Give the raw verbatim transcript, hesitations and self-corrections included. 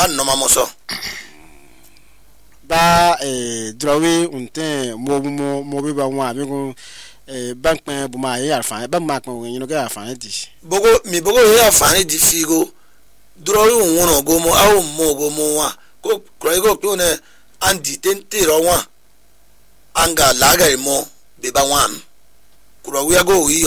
ban no mamoso ba eh drawe unte mo mo mo be ba wa be ko eh bank pen bu ma ya fa ba ma kan yin no ga fa di bogo mi bogo ya fa ni di figo drawe won no go mo awo mo go mo wa ko kro go ko ne andi tente ro wa anga laga mo be ba wan kro we go yi